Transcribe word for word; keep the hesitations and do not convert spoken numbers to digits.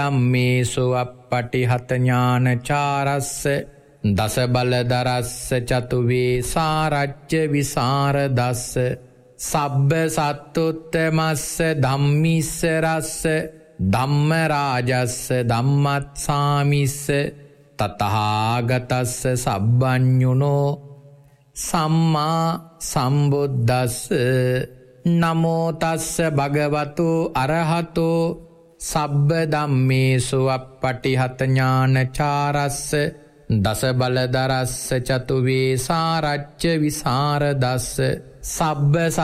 ධම්මේසු අප්පටිහත ඥානචාරස්ස දස බලදරස්ස චතුවේ සාරච්ච විසරදස්ස සබ්බ සත්තුත්තමස්ස ධම්මිස්ස රස්ස ධම්ම රාජස්ස ධම්මත්සාමිස්ස තතහාගතස්ස සබ්බඤුනෝ සම්මා සම්බුද්දස්ස නමෝ තස්ස භගවතු අරහතෝ සබ්බ ධම්මේසු අප්පටිහත ඥානචාරස්ස දස බලදරස්ස චතුවේ සාරච්ච විසරදස්ස සබ්බ